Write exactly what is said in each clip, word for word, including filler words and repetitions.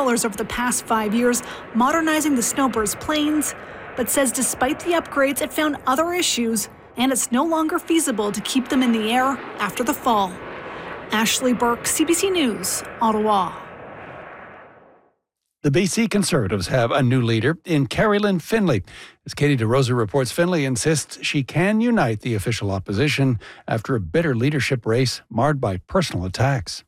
dollars over the past five years modernizing the Snowbird's planes, but says despite the upgrades, it found other issues and it's no longer feasible to keep them in the air after the fall. Ashley Burke, C B C News, Ottawa. The B C Conservatives have a new leader in Kerry-Lynne Finlay. As Katie DeRosa reports, Finlay insists she can unite the official opposition after a bitter leadership race marred by personal attacks.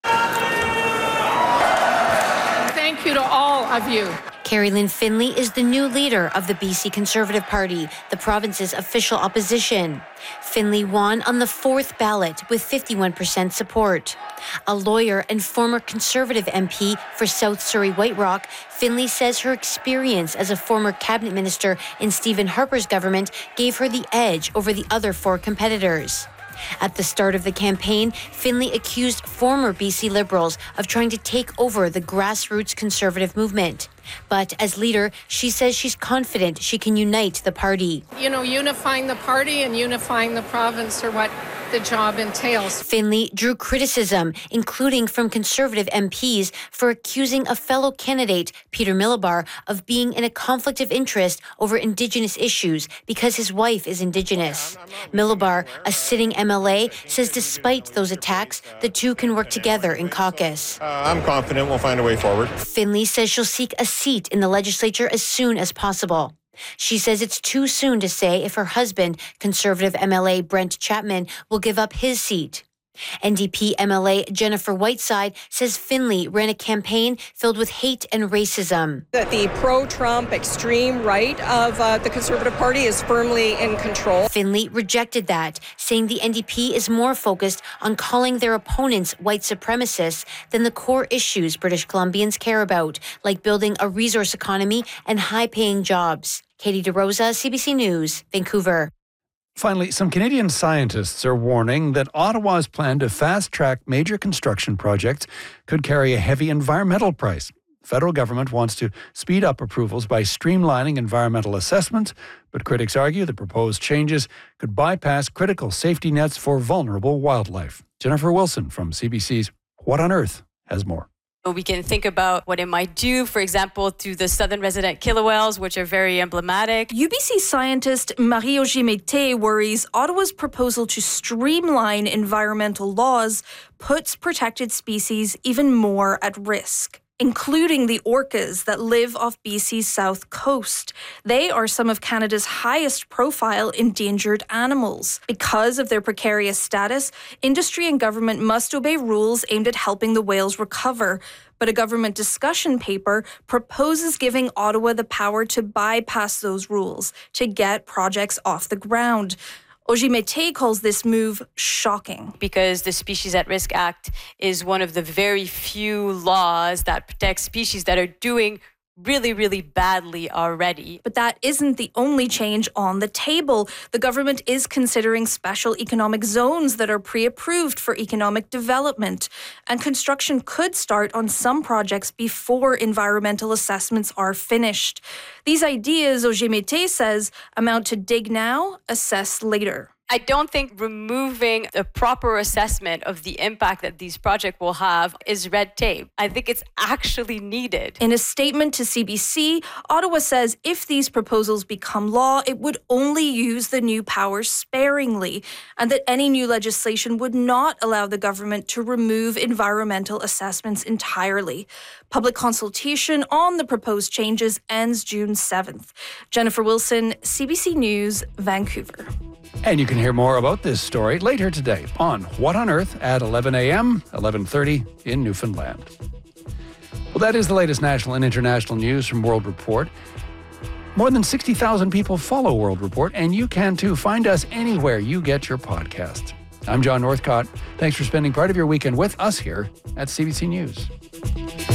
Thank you to all of you. Kerry-Lynne Finlay is the new leader of the B C Conservative Party, the province's official opposition. Finlay won on the fourth ballot with fifty-one percent support. A lawyer and former Conservative M P for South Surrey White Rock, Finlay says her experience as a former cabinet minister in Stephen Harper's government gave her the edge over the other four competitors. At the start of the campaign, Finlay accused former B C Liberals of trying to take over the grassroots Conservative movement. But as leader, she says she's confident she can unite the party. You know, unifying the party and unifying the province are what the job entails. Finlay drew criticism, including from Conservative M Ps, for accusing a fellow candidate, Peter Milobar, of being in a conflict of interest over Indigenous issues because his wife is Indigenous. Milobar, a sitting M L A, says despite those attacks, the two can work together in caucus. Uh, I'm confident we'll find a way forward. Finlay says she'll seek a seat in the legislature as soon as possible. She says it's too soon to say if her husband, Conservative M L A Brent Chapman, will give up his seat. N D P M L A Jennifer Whiteside says Finlay ran a campaign filled with hate and racism. That the pro-Trump extreme right of uh, the Conservative Party is firmly in control. Finlay rejected that, saying the N D P is more focused on calling their opponents white supremacists than the core issues British Columbians care about, like building a resource economy and high-paying jobs. Katie DeRosa, C B C News, Vancouver. Finally, some Canadian scientists are warning that Ottawa's plan to fast-track major construction projects could carry a heavy environmental price. The federal government wants to speed up approvals by streamlining environmental assessment, but critics argue the proposed changes could bypass critical safety nets for vulnerable wildlife. Jennifer Wilson from C B C's What on Earth has more. We can think about what it might do, for example, to the southern resident killer whales, which are very emblematic. U B C scientist Marie-Auger Mété worries Ottawa's proposal to streamline environmental laws puts protected species even more at risk, including the orcas that live off B C's south coast. They are some of Canada's highest profile endangered animals. Because of their precarious status, industry and government must obey rules aimed at helping the whales recover. But a government discussion paper proposes giving Ottawa the power to bypass those rules to get projects off the ground. Auger Mété calls this move shocking. Because the Species at Risk Act is one of the very few laws that protect species that are doing really, really badly already. But that isn't the only change on the table. The government is considering special economic zones that are pre-approved for economic development. And construction could start on some projects before environmental assessments are finished. These ideas, Auger Mété says, amount to dig now, assess later. I don't think removing a proper assessment of the impact that these projects will have is red tape. I think it's actually needed. In a statement to C B C, Ottawa says if these proposals become law, it would only use the new powers sparingly, and that any new legislation would not allow the government to remove environmental assessments entirely. Public consultation on the proposed changes ends June seventh. Jennifer Wilson, C B C News, Vancouver. And you can hear more about this story later today on What on Earth at eleven a.m., eleven thirty in Newfoundland. Well, that is the latest national and international news from World Report. More than sixty thousand people follow World Report, and you can too. Find us anywhere you get your podcasts. I'm John Northcott. Thanks for spending part of your weekend with us here at C B C News.